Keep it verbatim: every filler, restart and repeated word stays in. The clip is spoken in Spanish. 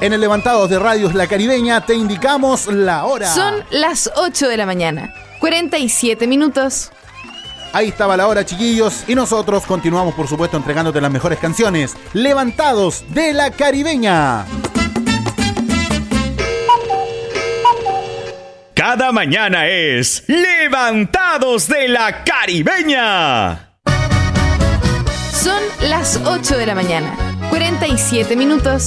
En el Levantados de Radios La Caribeña te indicamos la hora. Son las ocho de la mañana, cuarenta y siete minutos. Ahí estaba la hora, chiquillos, y nosotros continuamos, por supuesto, entregándote las mejores canciones. Levantados de La Caribeña. Cada mañana es Levantados de La Caribeña. Son las ocho de la mañana, cuarenta y siete minutos.